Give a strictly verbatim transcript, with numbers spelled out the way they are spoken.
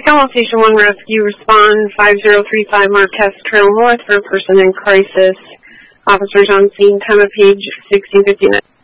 Tacoma Station one Rescue, respond five zero three five Marquez Trail North for a person in crisis. Officers on scene, time of page sixteen fifty-nine.